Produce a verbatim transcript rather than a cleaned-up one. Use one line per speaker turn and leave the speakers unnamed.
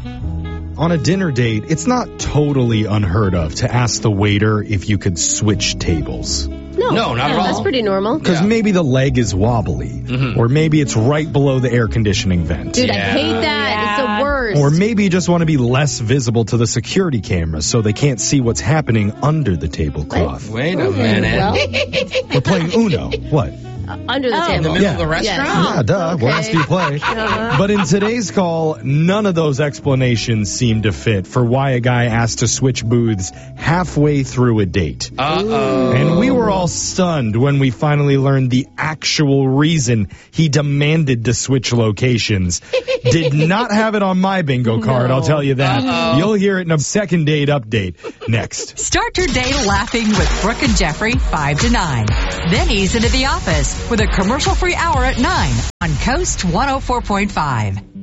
On a dinner date, it's not totally unheard of to ask the waiter if you could switch tables.
No,
No, not at all.
That's pretty normal.
Because
Yeah.
maybe the leg is wobbly,
Mhm.
or maybe it's right below the air conditioning vent.
Dude, I
Yeah.
hate that. It's the worst.
Or maybe you just want to be less visible to the security cameras so they can't see what's happening under the tablecloth.
Wait a
Okay,
minute.
well,
We're playing Uno. What?
uh, under the
In the
table.
middle
Yeah.
of the restaurant?
Yeah, duh.
okay.
What else do you play? But in today's call, none of those explanations seem to fit for why a guy asked to switch booths halfway through a date.
Uh-oh.
And we were all stunned when we finally learned the actual reason he demanded to switch locations. Did not have it on my bingo card,
No.
I'll tell you that.
Uh-oh.
You'll hear it in a second date update next.
Start your day laughing with Brooke and Jeffrey, five to nine. Then ease into the office with a commercial-free hour at nine on Coast one oh four point five.